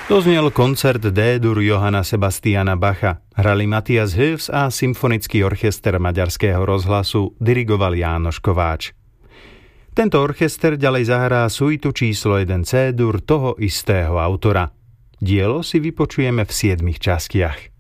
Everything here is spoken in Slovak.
Doznel koncert D-dur Johanna Sebastiana Bacha. Hrali Matthias Höfs a Symfonický orchester Maďarského rozhlasu, dirigoval Jánoš Kováč. Tento orchester ďalej zahrá suitu číslo 1 C-dur toho istého autora. Dielo si vypočujeme v 7 častiach.